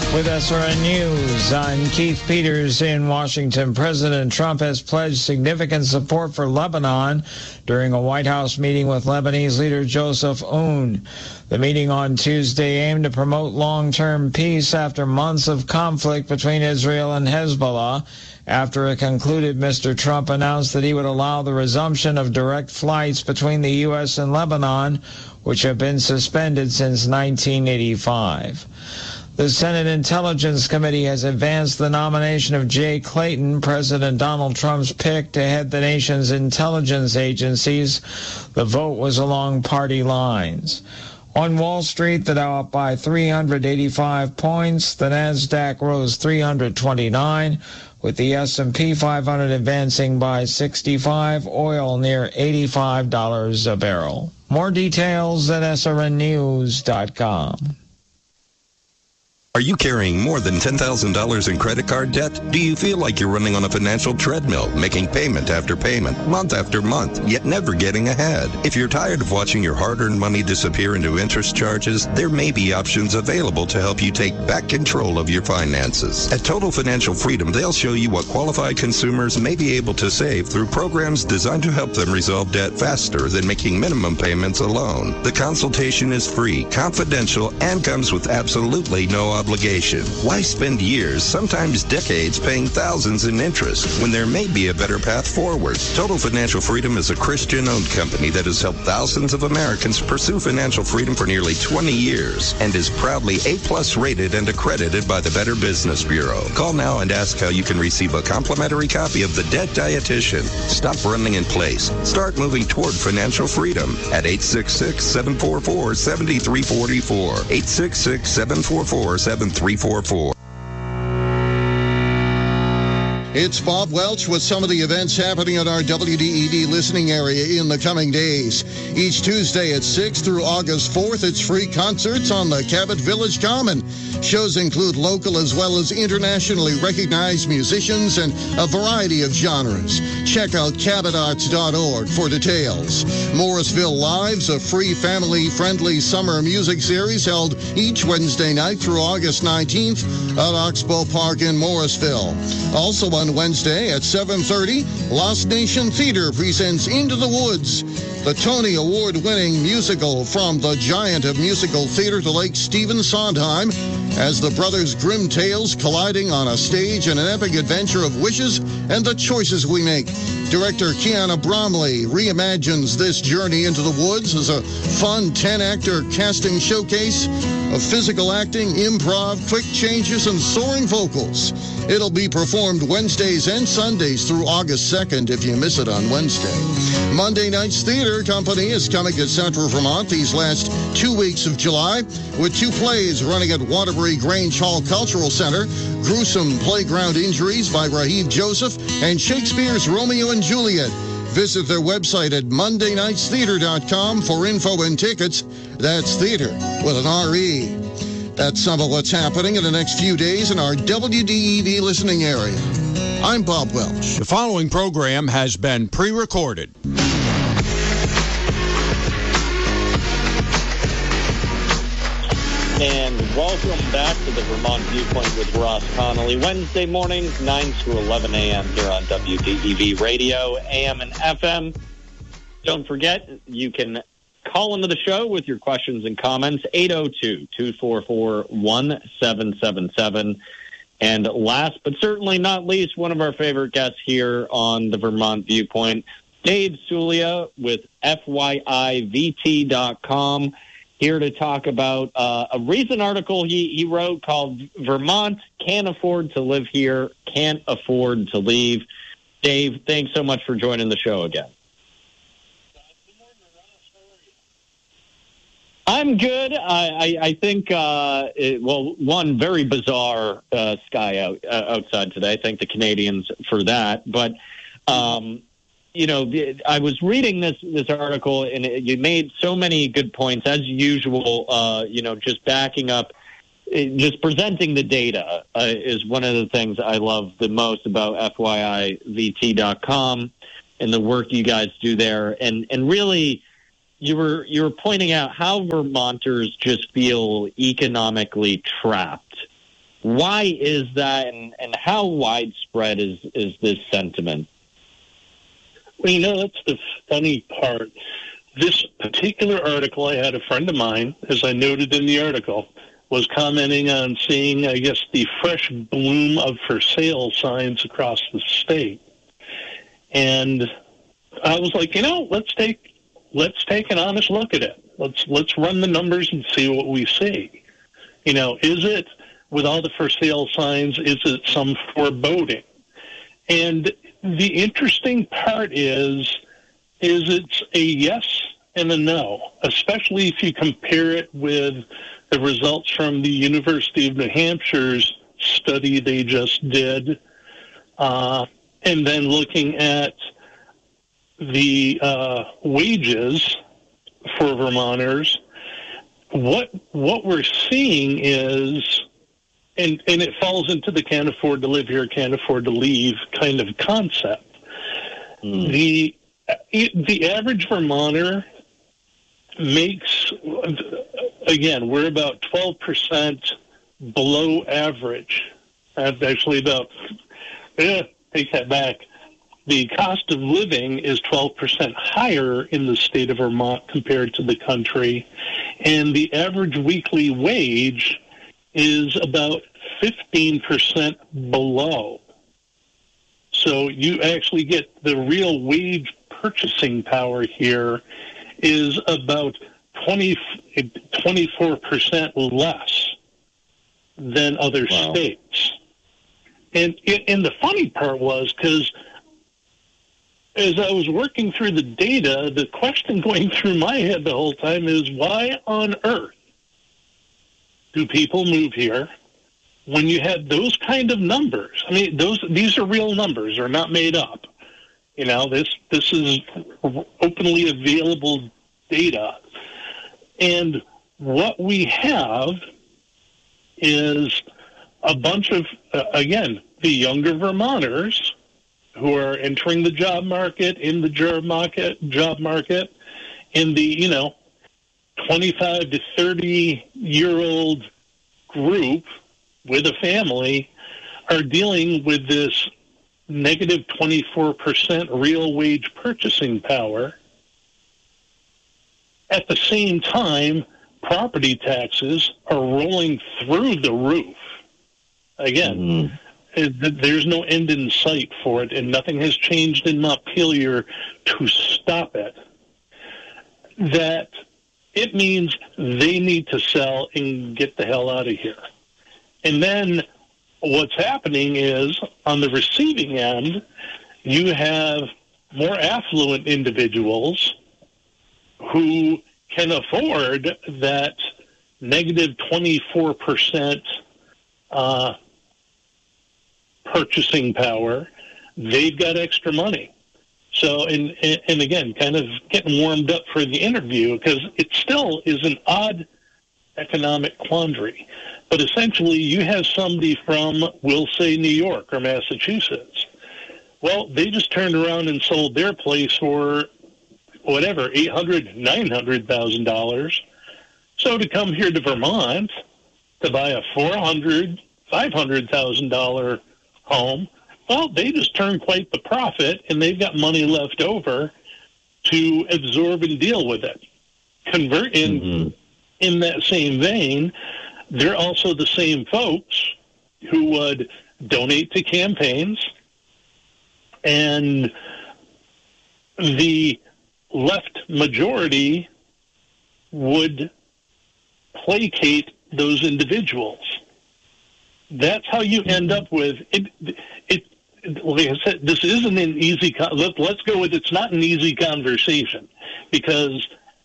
With SRN News, I'm Keith Peters in Washington. President Trump has pledged significant support for Lebanon during a White House meeting with Lebanese leader Joseph Aoun. The meeting on Tuesday aimed to promote long-term peace after months of conflict between Israel and Hezbollah. After it concluded, Mr. Trump announced that he would allow the resumption of direct flights between the U.S. and Lebanon, which have been suspended since 1985. The Senate Intelligence Committee has advanced the nomination of Jay Clayton, President Donald Trump's pick, to head the nation's intelligence agencies. The vote was along party lines. On Wall Street, the Dow up by 385 points. The Nasdaq rose 329, with the S&P 500 advancing by 65. Oil near $85 a barrel. More details at srnnews.com. Are you carrying more than $10,000 in credit card debt? Do you feel like you're running on a financial treadmill, making payment after payment, month after month, yet never getting ahead? If you're tired of watching your hard-earned money disappear into interest charges, there may be options available to help you take back control of your finances. At Total Financial Freedom, they'll show you what qualified consumers may be able to save through programs designed to help them resolve debt faster than making minimum payments alone. The consultation is free, confidential, and comes with absolutely no obligation. Why spend years, sometimes decades, paying thousands in interest when there may be a better path forward? Total Financial Freedom is a Christian-owned company that has helped thousands of Americans pursue financial freedom for nearly 20 years and is proudly A+ rated and accredited by the Better Business Bureau. Call now and ask how you can receive a complimentary copy of The Debt Dietitian. Stop running in place. Start moving toward financial freedom at 866-744-7344. 866-744-7344. It's Bob Welch with some of the events happening in our WDEV listening area in the coming days. Each Tuesday at 6 through August 4th, it's free concerts on the Cabot Village Common. Shows include local as well as internationally recognized musicians and a variety of genres. Check out cabotarts.org for details. Morrisville Live's a free family-friendly summer music series held each Wednesday night through August 19th at Oxbow Park in Morrisville. Also on Wednesday at 7:30, Lost Nation Theater presents Into the Woods, the Tony Award-winning musical from the giant of musical theater to Lake Stephen Sondheim, as the brothers Grimm tales colliding on a stage in an epic adventure of wishes and the choices we make. Director Kiana Bromley reimagines this journey into the woods as a fun 10-actor casting showcase of physical acting, improv, quick changes, and soaring vocals. It'll be performed Wednesdays and Sundays through August 2nd if you miss it on Wednesday. Monday Night's Theater Company is coming to Central Vermont these last 2 weeks of July with 2 plays running at Waterbury Grange Hall Cultural Center, Gruesome Playground Injuries by Raheem Joseph, and Shakespeare's Romeo and Juliet. Visit their website at mondaynightstheater.com for info and tickets. That's theater with an R-E. That's some of what's happening in the next few days in our WDEV listening area. I'm Bob Welch. The following program has been pre-recorded. And welcome back to the Vermont Viewpoint with Ross Connolly. Wednesday mornings, 9 to 11 a.m. here on WDEV Radio, AM and FM. Don't forget, you can call into the show with your questions and comments, 802-244-1777. And last but certainly not least, one of our favorite guests here on the Vermont Viewpoint, Dave Sulia with FYIVT.com. Here to talk about a recent article he wrote called Vermont Can't Afford to Live Here, Can't Afford to Leave. Dave, thanks so much for joining the show again. I'm good. I think, one very bizarre sky outside today. Thank the Canadians for that. But, I was reading this article, and you made so many good points, as usual, just backing up, just presenting the data is one of the things I love the most about FYIVT.com and the work you guys do there. And really, you were pointing out how Vermonters just feel economically trapped Why is that, and how widespread is this sentiment? Well, that's the funny part. This particular article, I had a friend of mine, as I noted in the article, was commenting on seeing, I guess, the fresh bloom of for sale signs across the state. And I was like, let's take an honest look at it. Let's run the numbers and see what we see. Is it, with all the for sale signs, is it some foreboding? And the interesting part is it's a yes and a no, especially if you compare it with the results from the University of New Hampshire's study they just did, and then looking at the wages for Vermonters. What we're seeing is, and it falls into the can't afford to live here, can't afford to leave kind of concept. The average Vermonter makes, again, we're about 12% below average. Actually, take that back. The cost of living is 12% higher in the state of Vermont compared to the country, and the average weekly wage is about 15% below. So you actually get the real wage purchasing power here is about 24% less than other states. And the funny part was, because as I was working through the data, the question going through my head the whole time is, why on earth do people move here when you had those kind of numbers? I mean, these are real numbers; they're not made up. This is openly available data, and what we have is a bunch of again, the younger Vermonters who are entering the job market, in the job market, in the 25 to 30-year-old group with a family, are dealing with this negative 24% real wage purchasing power. At the same time, property taxes are rolling through the roof. Again, there's no end in sight for it, and nothing has changed in Montpelier to stop it. That it means they need to sell and get the hell out of here. And then what's happening is, on the receiving end, you have more affluent individuals who can afford that negative 24% purchasing power. They've got extra money. So, and again, kind of getting warmed up for the interview, because it still is an odd economic quandary. But essentially, you have somebody from, we'll say, New York or Massachusetts. Well, they just turned around and sold their place for whatever, $800,000, $900,000. So to come here to Vermont to buy a $400,000, $500,000 home, well, they just turned quite the profit, and they've got money left over to absorb and deal with it. Convert in that same vein, they're also the same folks who would donate to campaigns, and the left majority would placate those individuals. That's how you end up with it. Like I said, this isn't an easy. Let's go with it's not an easy conversation, because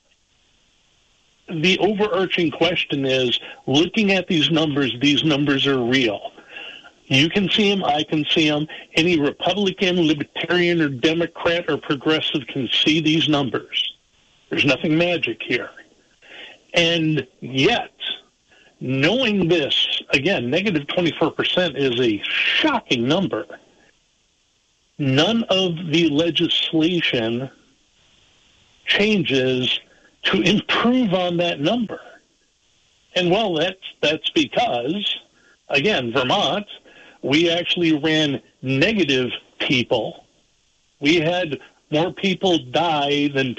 the overarching question is, looking at these numbers are real. You can see them, I can see them. Any Republican, Libertarian, or Democrat or progressive can see these numbers. There's nothing magic here. And yet, knowing this, again, negative 24% is a shocking number. None of the legislation changes to improve on that number. And, well, that's because again, Vermont, we actually ran negative people. We had more people die and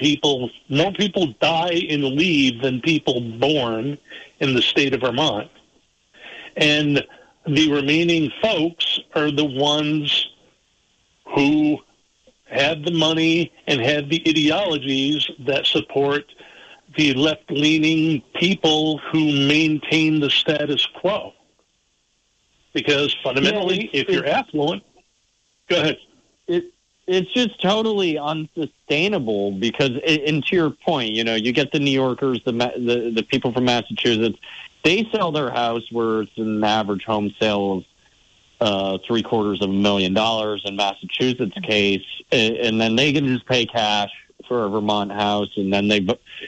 leave than people born in the state of Vermont. And the remaining folks are the ones who had the money and had the ideologies that support the left-leaning people who maintain the status quo. Because fundamentally, if you're affluent, go ahead. It's just totally unsustainable because, and to your point, you get the New Yorkers, the people from Massachusetts, they sell their house where it's an average home sale of $750,000 in Massachusetts case, and then they can just pay cash for a Vermont house, and then they,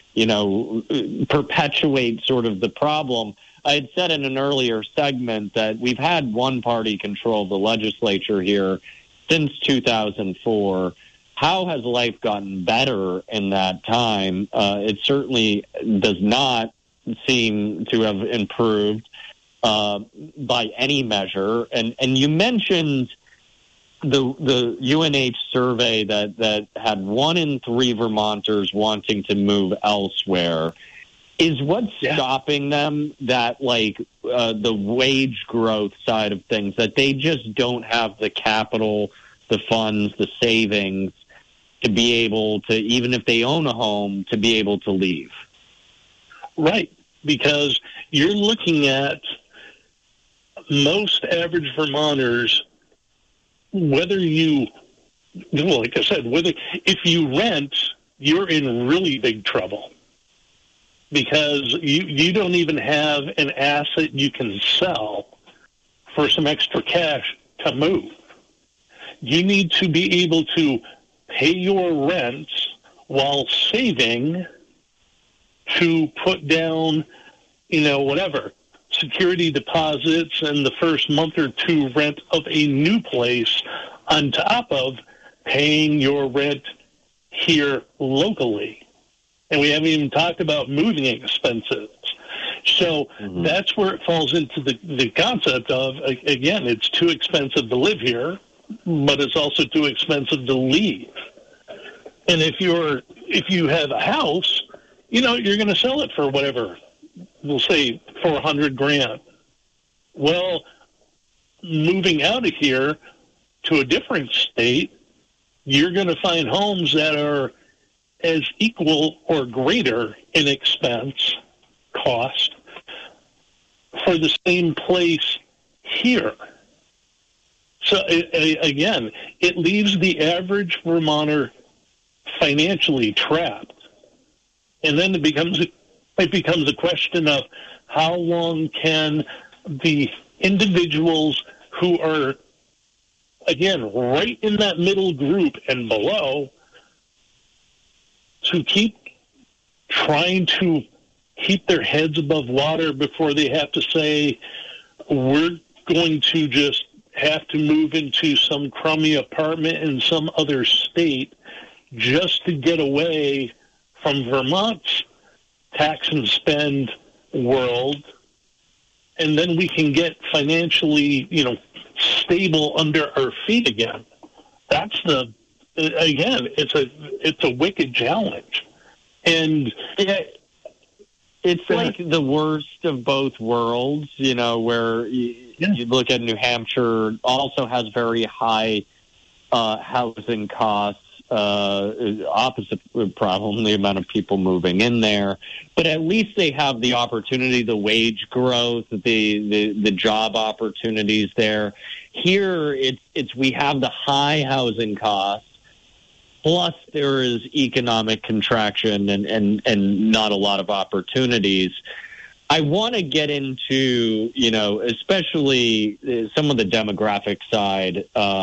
perpetuate sort of the problem. I had said in an earlier segment that we've had one party control the legislature here since 2004. How has life gotten better in that time? It certainly does not seem to have improved by any measure. And you mentioned the UNH survey that had 1 in 3 Vermonters wanting to move elsewhere. Is what's stopping them that, the wage growth side of things, that they just don't have the capital, the funds, the savings to be able to, even if they own a home, to be able to leave? Like you're looking at most average Vermonters, like I said, if you rent, you're in really big trouble because you don't even have an asset you can sell for some extra cash to move. You need to be able to pay your rent while saving to put down, security deposits and the first month or two rent of a new place on top of paying your rent here locally. And we haven't even talked about moving expenses. So that's where it falls into the concept of, again, it's too expensive to live here, but it's also too expensive to leave. And if you have a house, you're going to sell it for whatever, we'll say $400,000. Well, moving out of here to a different state, you're going to find homes that are as equal or greater in expense cost for the same place here. So again, it leaves the average Vermonter financially trapped. And then it becomes a question of how long can the individuals who are, again, right in that middle group and below, to keep trying to keep their heads above water before they have to say, we're going to just have to move into some crummy apartment in some other state just to get away from Vermont's tax and spend world, and then we can get financially, stable under our feet again. That's it's a wicked challenge. And it's like the worst of both worlds, where you look at New Hampshire, also has very high housing costs, opposite problem, the amount of people moving in there. But at least they have the opportunity, the wage growth, the job opportunities there. Here, we have the high housing costs, plus there is economic contraction and not a lot of opportunities. I want to get into, especially some of the demographic side,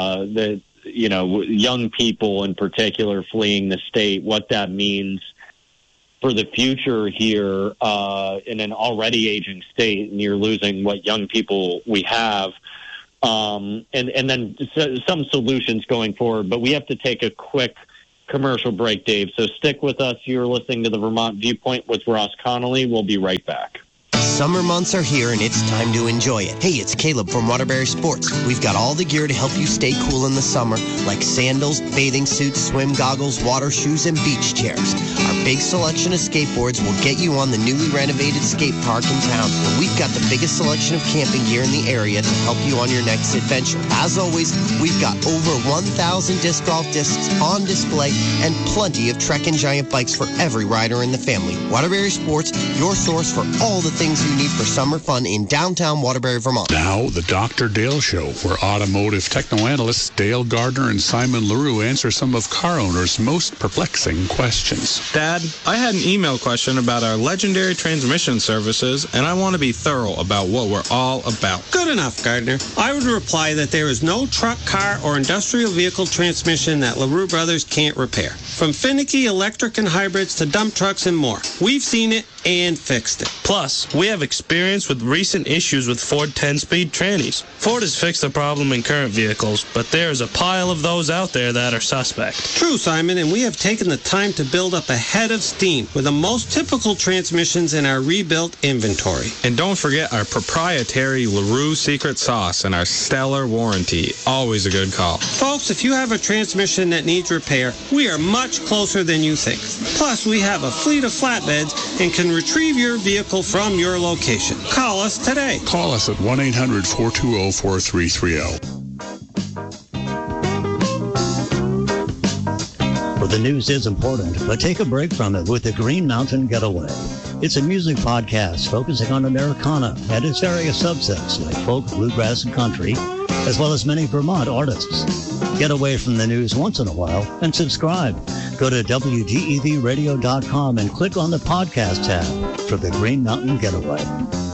young people in particular fleeing the state, what that means for the future here in an already aging state, and you're losing what young people we have, and then some solutions going forward. But we have to take a quick commercial break, Dave. So stick with us. You're listening to the Vermont Viewpoint with Ross Connolly. We'll be right back. Summer months are here and it's time to enjoy it. Hey, it's Caleb from Waterbury Sports. We've got all the gear to help you stay cool in the summer, like sandals, bathing suits, swim goggles, water shoes, and beach chairs. Our big selection of skateboards will get you on the newly renovated skate park in town. And we've got the biggest selection of camping gear in the area to help you on your next adventure. As always, we've got over 1,000 disc golf discs on display and plenty of Trek and Giant bikes for every rider in the family. Waterbury Sports, your source for all the things you need for summer fun in downtown Waterbury, Vermont. Now, the Dr. Dale Show, where automotive techno-analysts Dale Gardner and Simon LaRue answer some of car owners' most perplexing questions. Dad, I had an email question about our legendary transmission services, and I want to be thorough about what we're all about. Good enough, Gardner. I would reply that there is no truck, car, or industrial vehicle transmission that LaRue Brothers can't repair. From finicky electric and hybrids to dump trucks and more. We've seen it and fixed it. Plus, we have experience with recent issues with Ford 10-speed trannies. Ford has fixed the problem in current vehicles, but there is a pile of those out there that are suspect. True, Simon, and we have taken the time to build up a head of steam with the most typical transmissions in our rebuilt inventory. And don't forget our proprietary LaRue secret sauce and our stellar warranty. Always a good call. Folks, if you have a transmission that needs repair, we are much closer than you think. Plus, we have a fleet of flatbeds and can retrieve your vehicle from your location. Call us today. Call us at 1-800-420-4330. Well, the news is important, but take a break from it with the Green Mountain Getaway. It's a music podcast focusing on Americana and its various subsets like folk, bluegrass, and country, as well as many Vermont artists. Get away from the news once in a while and subscribe. Go to WDEVradio.com and click on the podcast tab for the Green Mountain Getaway.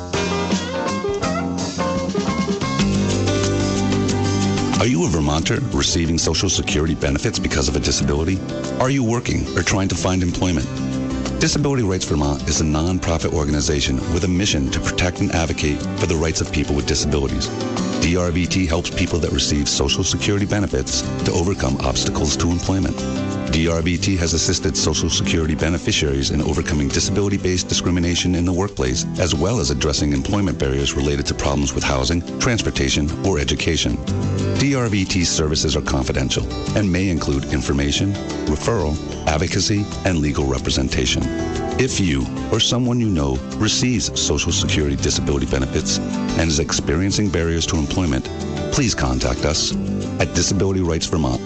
Are you a Vermonter receiving Social Security benefits because of a disability? Are you working or trying to find employment? Disability Rights Vermont is a non-profit organization with a mission to protect and advocate for the rights of people with disabilities. DRVT helps people that receive Social Security benefits to overcome obstacles to employment. DRVT has assisted Social Security beneficiaries in overcoming disability-based discrimination in the workplace, as well as addressing employment barriers related to problems with housing, transportation, or education. DRVT's services are confidential and may include information, referral, advocacy, and legal representation. If you or someone you know receives Social Security disability benefits and is experiencing barriers to employment, please contact us at Disability Rights Vermont,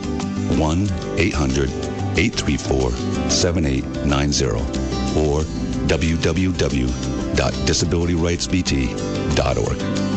1-800-834-7890 or www.disabilityrightsvt.org.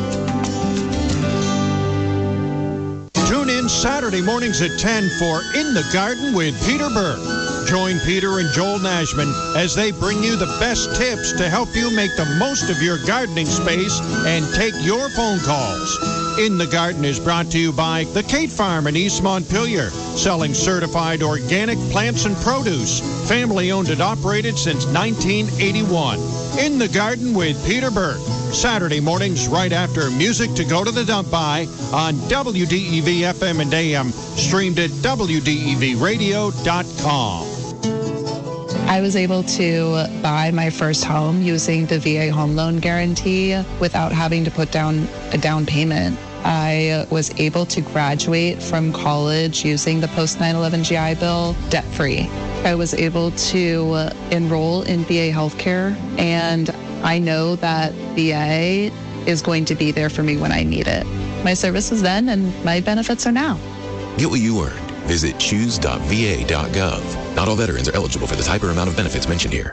Tune in Saturday mornings at 10 for In the Garden with Peter Burke. Join Peter and Joel Nashman as they bring you the best tips to help you make the most of your gardening space and take your phone calls. In the Garden is brought to you by the Kate Farm in East Montpelier, selling certified organic plants and produce, family owned and operated since 1981. In the Garden with Peter Burke, Saturday mornings right after Music to Go to the Dump By on WDEV FM and AM, streamed at WDEVradio.com. I was able to buy my first home using the VA home loan guarantee without having to put down a down payment. I was able to graduate from college using the post 9/11 GI Bill debt-free. I was able to enroll in VA healthcare, and I know that VA is going to be there for me when I need it. My services then and my benefits are now. Get what you earned. Visit choose.va.gov. Not all veterans are eligible for the type or amount of benefits mentioned here.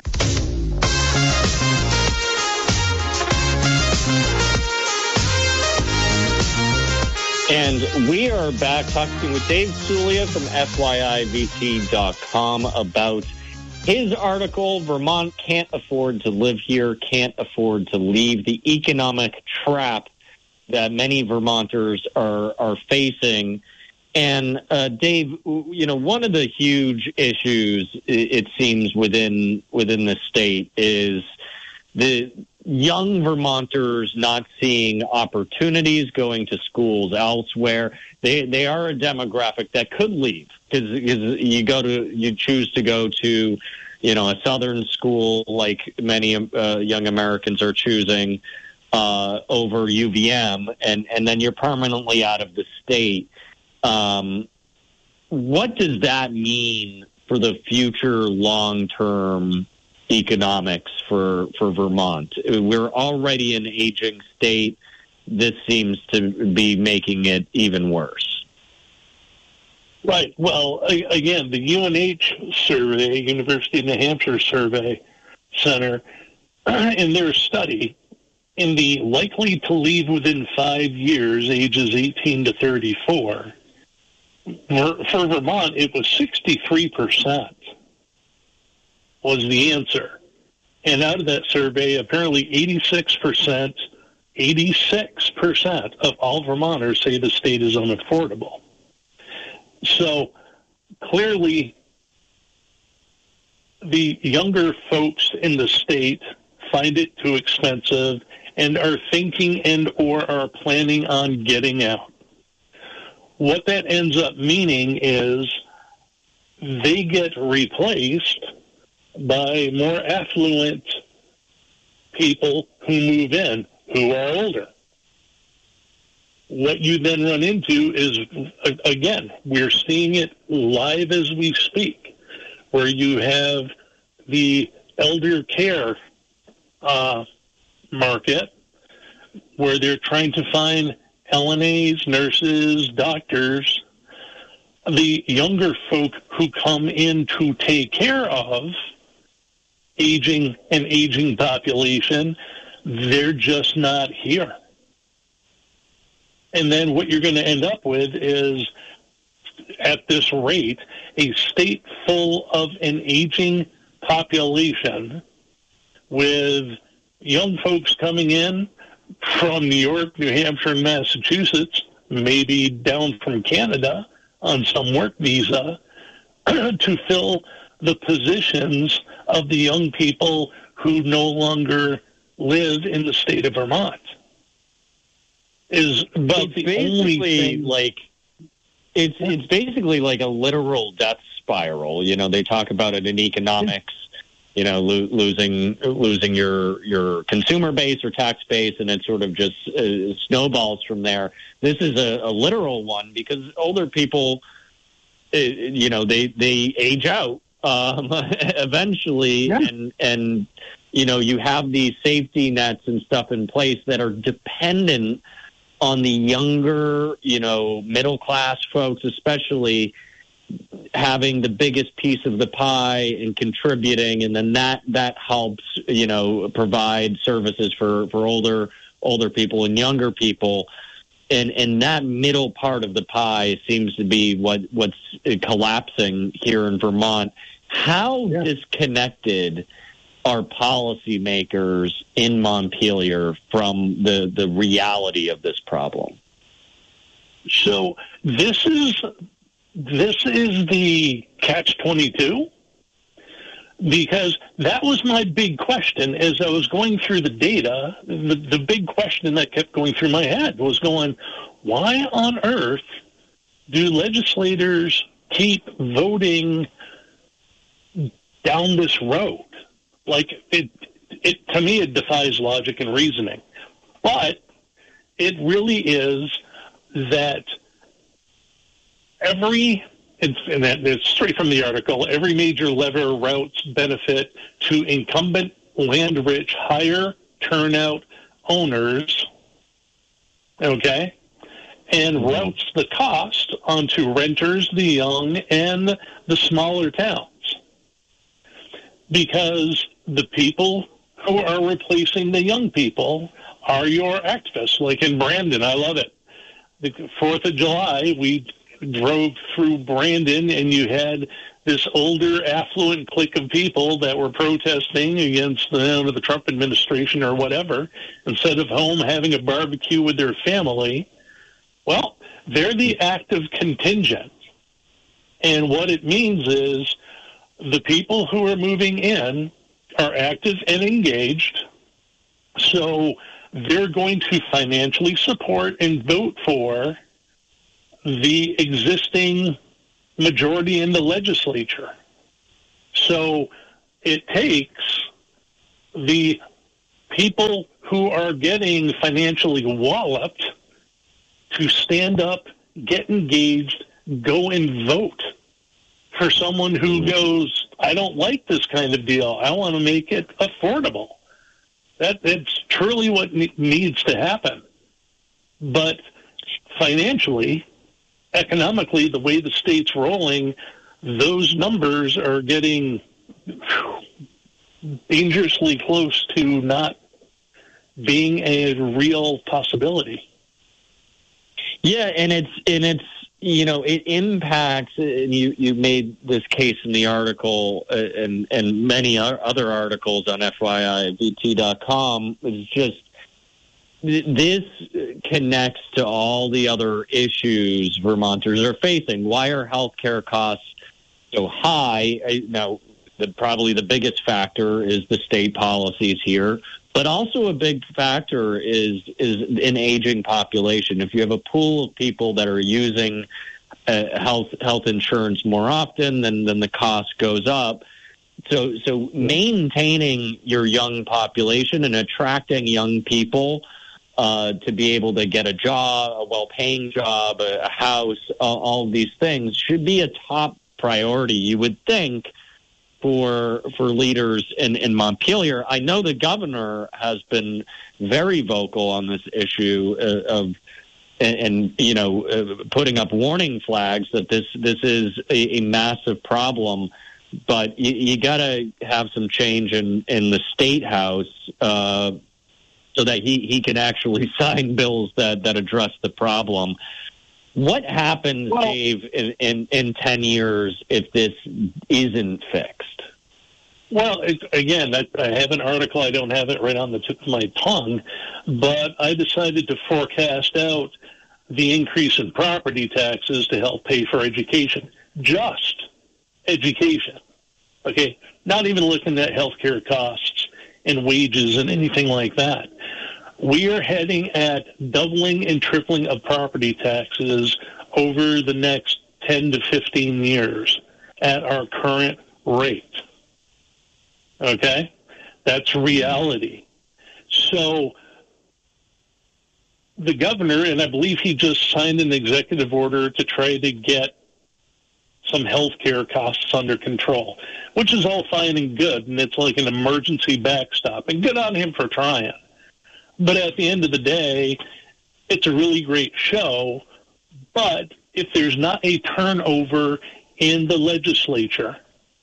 And we are back talking with Dave Sulia from FYIVT.com about his article, Vermont Can't Afford to Live Here, Can't Afford to Leave, the economic trap that many Vermonters are facing. And Dave, you know, one of the huge issues, it seems, within the state is the young Vermonters not seeing opportunities, going to schools elsewhere. They are a demographic that could leave because you choose to go to, a Southern school like many young Americans are choosing over UVM, and then you're permanently out of the state. What does that mean for the future long-term economics for Vermont? We're already an aging state. This seems to be making it even worse. Right. Well, again, the UNH survey, University of New Hampshire Survey Center, in their study, in the likely to leave within 5 years, ages 18 to 34, for Vermont, it was 63% was the answer. And out of that survey, apparently 86% of all Vermonters say the state is unaffordable. So clearly, the younger folks in the state find it too expensive and are thinking and or are planning on getting out. What that ends up meaning is they get replaced by more affluent people who move in who are older. What you then run into is, again, we're seeing it live as we speak, where you have the elder care market, where they're trying to find LNAs, nurses, doctors. The younger folk who come in to take care of an aging population, they're just not here. And then what you're going to end up with is, at this rate, a state full of an aging population with young folks coming in from New York, New Hampshire, and Massachusetts, maybe down from Canada on some work visa, to fill the positions of the young people who no longer live in the state of Vermont. Is about the only thing. It's basically like a literal death spiral. They talk about it in economics. Losing your consumer base or tax base, and it sort of just snowballs from there. This is a literal one because older people, they age out eventually, and you have these safety nets and stuff in place that are dependent on the younger, middle class folks, especially, having the biggest piece of the pie and contributing, and then that helps, provide services for older people and younger people. And that middle part of the pie seems to be what's collapsing here in Vermont. How disconnected are policymakers in Montpelier from the reality of this problem? So this is the catch-22, because that was my big question as I was going through the data. The big question that kept going through my head was going, why on earth do legislators keep voting down this road? Like, it to me, it defies logic and reasoning. But it really is that it's straight from the article, every major lever routes benefit to incumbent land-rich, higher turnout owners, okay, and routes the cost onto renters, the young, and the smaller towns. Because the people who are replacing the young people are your activists, like in Brandon. I love it. The 4th of July, we drove through Brandon, and you had this older, affluent clique of people that were protesting against the Trump administration or whatever, instead of home having a barbecue with their family. Well, they're the active contingent. And what it means is the people who are moving in are active and engaged, so they're going to financially support and vote for the existing majority in the legislature. So it takes the people who are getting financially walloped to stand up, get engaged, go and vote for someone who goes, I don't like this kind of deal. I want to make it affordable. That's truly what needs to happen. But financially, economically, the way the state's rolling, those numbers are getting dangerously close to not being a real possibility. Yeah, and it's it impacts, and you made this case in the article and many other articles on FYIVT.com. It's just this connects to all the other issues Vermonters are facing. Why are healthcare costs so high? Now, probably the biggest factor is the state policies here, but also a big factor is an aging population. If you have a pool of people that are using health insurance more often, then the cost goes up. So maintaining your young population and attracting young people to be able to get a job, a well-paying job, a house, all of these things should be a top priority, you would think, for leaders in Montpelier. I know the governor has been very vocal on this issue putting up warning flags that this is a massive problem. But you got to have some change in the State House so that he can actually sign bills that address the problem. What happens, Dave, in 10 years if this isn't fixed? Well, again, I have an article. I don't have it right on the tip of my tongue, but I decided to forecast out the increase in property taxes to help pay for education. Just education. Okay? Not even looking at healthcare costs and wages and anything like that. We are heading at doubling and tripling of property taxes over the next 10 to 15 years at our current rate. Okay? That's reality. So the governor, and I believe he just signed an executive order to try to get some health care costs under control, which is all fine and good, and it's like an emergency backstop. And good on him for trying. But at the end of the day, it's a really great show, but if there's not a turnover in the legislature,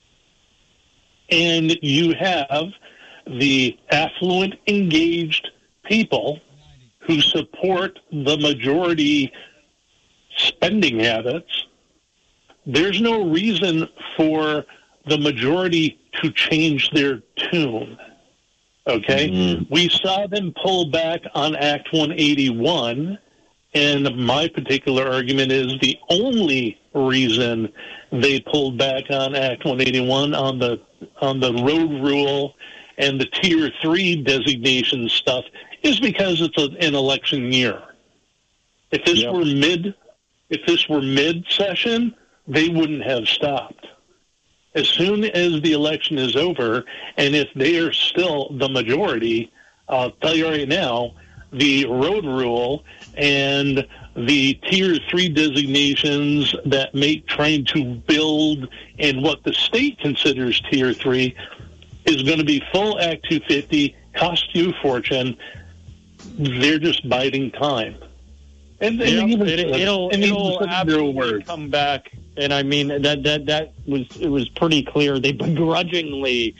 and you have the affluent, engaged people who support the majority spending habits, there's no reason for the majority to change their tune. Okay? Mm-hmm. We saw them pull back on Act 181, and my particular argument is the only reason they pulled back on Act 181 on the road rule and the Tier 3 designation stuff is because it's an election year. If this were mid-session, they wouldn't have stopped. As soon as the election is over, and if they are still the majority, I'll tell you right now, the road rule and the Tier 3 designations that make trying to build and what the state considers Tier 3 is going to be full Act 250, cost you a fortune. They're just biding time. And it'll absolutely come back. And I mean that was pretty clear. They begrudgingly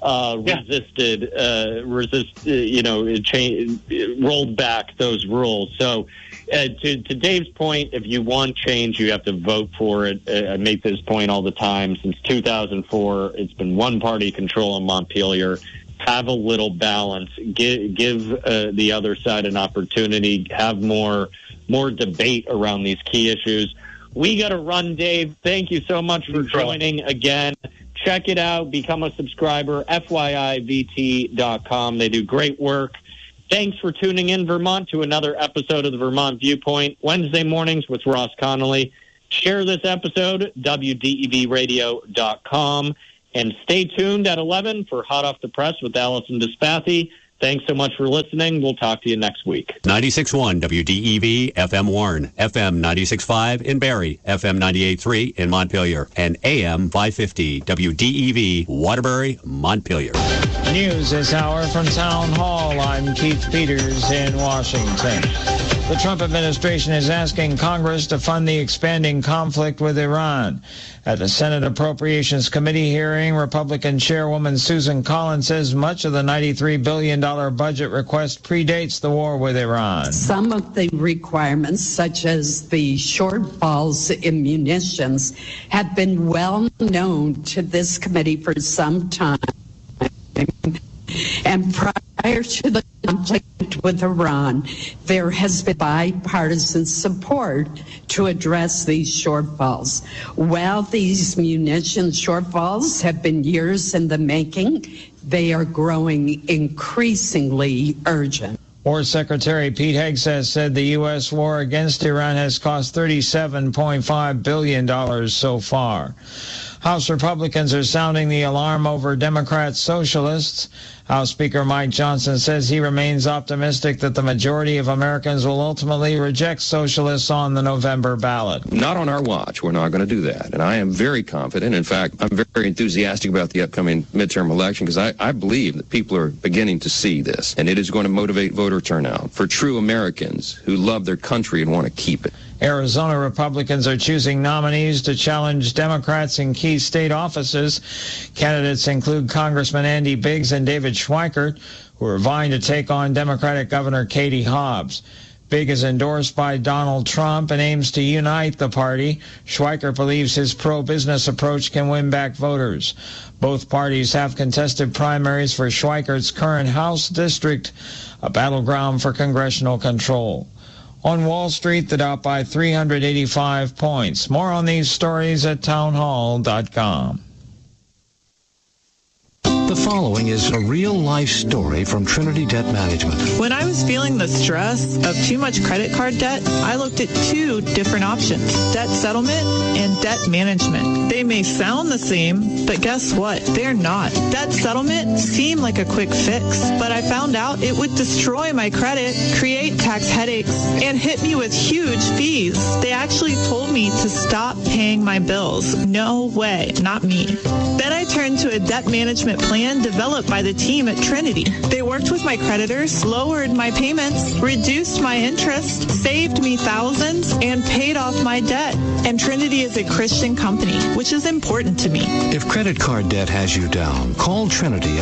rolled back those rules. So to Dave's point, if you want change, you have to vote for it. I make this point all the time. Since 2004, it's been one-party control in Montpelier. Have a little balance. Give the other side an opportunity. Have more debate around these key issues. We got to run, Dave. Thank you so much for joining again. Check it out. Become a subscriber, FYIVT.com. They do great work. Thanks for tuning in, Vermont, to another episode of the Vermont Viewpoint, Wednesday mornings with Ross Connolly. Share this episode, WDEVradio.com. And stay tuned at 11 for Hot Off the Press with Allison Dispathy. Thanks so much for listening. We'll talk to you next week. 96.1 WDEV FM Warren, FM 96.5 in Barrie, FM 98.3 in Montpelier, and AM 550 WDEV Waterbury, Montpelier. News this hour from Town Hall. I'm Keith Peters in Washington. The Trump administration is asking Congress to fund the expanding conflict with Iran. At the Senate Appropriations Committee hearing, Republican Chairwoman Susan Collins says much of the $93 billion budget request predates the war with Iran. Some of the requirements, such as the shortfalls in munitions, have been well known to this committee for some time. And prior to the conflict with Iran, there has been bipartisan support to address these shortfalls. While these munitions shortfalls have been years in the making, they are growing increasingly urgent. War Secretary Pete Hegseth said the U.S. war against Iran has cost $37.5 billion so far. House Republicans are sounding the alarm over Democrat socialists. House Speaker Mike Johnson says he remains optimistic that the majority of Americans will ultimately reject socialists on the November ballot. Not on our watch. We're not going to do that. And I am very confident. In fact, I'm very enthusiastic about the upcoming midterm election because I believe that people are beginning to see this. And it is going to motivate voter turnout for true Americans who love their country and want to keep it. Arizona Republicans are choosing nominees to challenge Democrats in key state offices. Candidates include Congressman Andy Biggs and David Schweikert, who are vying to take on Democratic Governor Katie Hobbs. Biggs is endorsed by Donald Trump and aims to unite the party. Schweikert believes his pro-business approach can win back voters. Both parties have contested primaries for Schweikert's current House district, a battleground for congressional control. On Wall Street, the Dow by 385 points. More on these stories at townhall.com. The following is a real-life story from Trinity Debt Management. When I was feeling the stress of too much credit card debt, I looked at two different options, debt settlement and debt management. They may sound the same, but guess what? They're not. Debt settlement seemed like a quick fix, but I found out it would destroy my credit, create tax headaches, and hit me with huge fees. They actually told me to stop paying my bills. No way, not me. Then I turned to a debt management plan developed by the team at Trinity. They worked with my creditors, lowered my payments, reduced my interest, saved me thousands, and paid off my debt. And Trinity is a Christian company, which is important to me. If credit card debt has you down, call Trinity at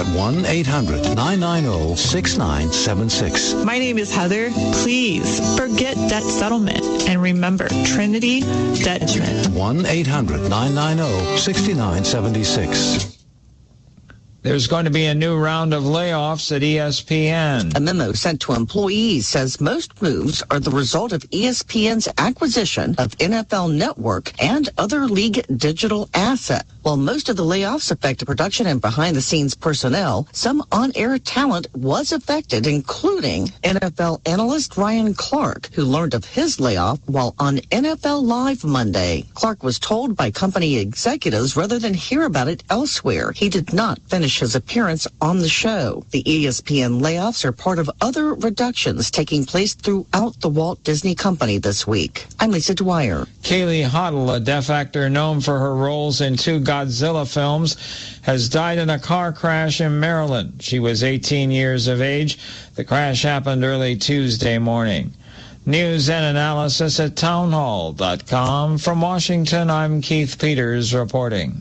1-800-990-6976. My name is Heather. Please forget debt settlement and remember Trinity Debt Management. 1-800-990-6976. There's going to be a new round of layoffs at ESPN. A memo sent to employees says most moves are the result of ESPN's acquisition of NFL Network and other league digital assets. While most of the layoffs affect production and behind-the-scenes personnel, some on-air talent was affected, including NFL analyst Ryan Clark, who learned of his layoff while on NFL Live Monday. Clark was told by company executives rather than hear about it elsewhere. He did not finish his appearance on the show. The ESPN layoffs are part of other reductions taking place throughout the Walt Disney Company this week. I'm Lisa Dwyer. Kaylee Hoddle, a deaf actor known for her roles in two Godzilla films, has died in a car crash in Maryland. She was 18 years of age. The crash happened early Tuesday morning. News and analysis at townhall.com. From Washington, I'm Keith Peters reporting.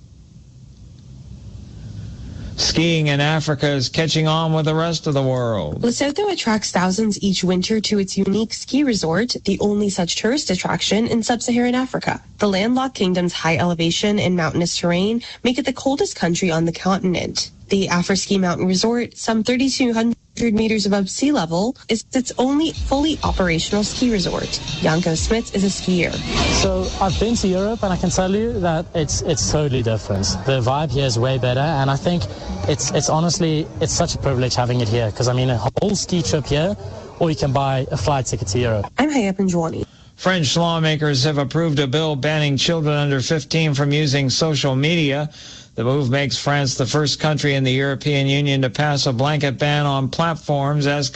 Skiing in Africa is catching on with the rest of the world. Lesotho attracts thousands each winter to its unique ski resort, the only such tourist attraction in sub-Saharan Africa. The landlocked kingdom's high elevation and mountainous terrain make it the coldest country on the continent. The Afro-Ski Mountain Resort, some 3,200 meters above sea level, is its only fully operational ski resort. Janko Smits is a skier. So I've been to Europe and I can tell you that it's totally different. The vibe here is way better, and I think it's honestly, it's such a privilege having it here, because I mean a whole ski trip here, or you can buy a flight ticket to Europe. I'm Haya Panjwani. French lawmakers have approved a bill banning children under 15 from using social media. The move makes France the first country in the European Union to pass a blanket ban on platforms as